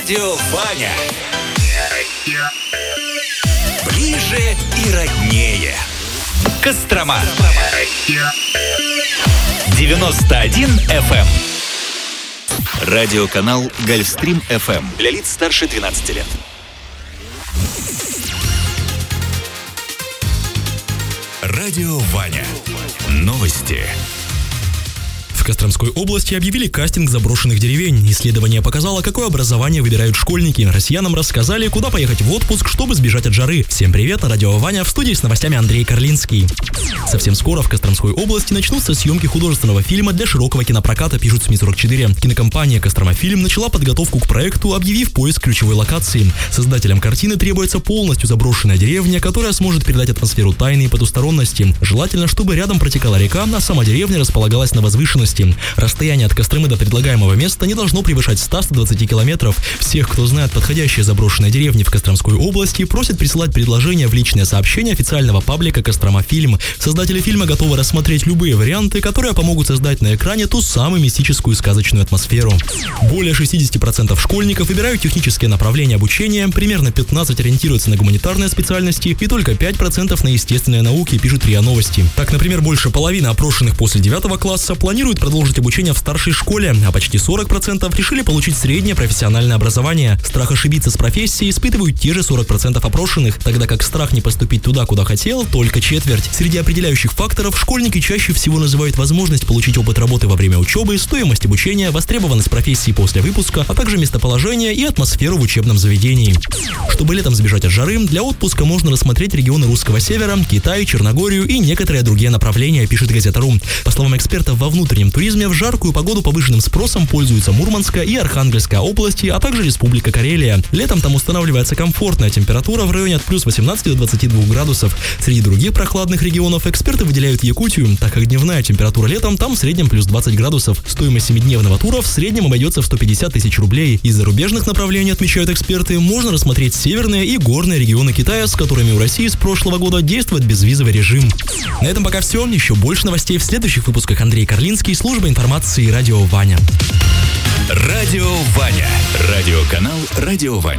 Радио Ваня. Ближе и роднее. Кострома. 91 FM. Радиоканал Гольфстрим FM. Для лиц старше 12 лет. Радио Ваня. Новости. В Костромской области объявили кастинг заброшенных деревень. Исследование показало, какое образование выбирают школьники. Россиянам рассказали, куда поехать в отпуск, чтобы сбежать от жары. Всем привет, на Радио Ваня, в студии с новостями Андрей Карлинский. Совсем скоро в Костромской области начнутся съемки художественного фильма для широкого кинопроката, пишут СМИ-44. Кинокомпания «Костромафильм» начала подготовку к проекту, объявив поиск ключевой локации. Создателям картины требуется полностью заброшенная деревня, которая сможет передать атмосферу тайны и потусторонности. Желательно, чтобы рядом протекала река, а сама деревня располагалась на возвышенности. Расстояние от Костромы до предлагаемого места не должно превышать 100-120 километров. Всех, кто знает подходящие заброшенные деревни в Костромской области, просят присылать предложения в личное сообщение официального паблика «Костромафильм». Создатели фильма готовы рассмотреть любые варианты, которые помогут создать на экране ту самую мистическую сказочную атмосферу. Более 60% школьников выбирают технические направления обучения, примерно 15% ориентируются на гуманитарные специальности и только 5% на естественные науки, пишут РИА Новости. Так, например, больше половины опрошенных после 9 класса планируют продолжить обучение в старшей школе, а почти 40% решили получить среднее профессиональное образование. Страх ошибиться с профессией испытывают те же 40% опрошенных, тогда как страх не поступить туда, куда хотел, только четверть. Среди определяющих факторов школьники чаще всего называют возможность получить опыт работы во время учебы, стоимость обучения, востребованность профессии после выпуска, а также местоположение и атмосферу в учебном заведении. Чтобы летом сбежать от жары, для отпуска можно рассмотреть регионы Русского Севера, Китай, Черногорию и некоторые другие направления, пишет Газета.ру. По словам экспертов, во внутреннем туризме в жаркую погоду повышенным спросом пользуются Мурманская и Архангельская области, а также Республика Карелия. Летом там устанавливается комфортная температура в районе от плюс 18 до 22 градусов. Среди других прохладных регионов эксперты выделяют Якутию, так как дневная температура летом там в среднем плюс 20 градусов. Стоимость 7-дневного тура в среднем обойдется в 150 тысяч рублей. Из зарубежных направлений, отмечают эксперты, можно рассмотреть северные и горные регионы Китая, с которыми у России с прошлого года действует безвизовый режим. На этом пока все. Еще больше новостей в следующих выпусках. Андрей Карлинский, служба информации «Радио Ваня». Радио Ваня. Радиоканал «Радио Ваня».